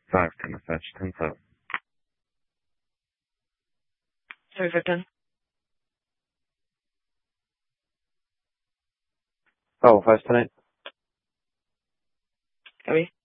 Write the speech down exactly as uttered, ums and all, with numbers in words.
five, ten message, ten seven. Sorry, Victor. Oh, five, ten eight. Copy.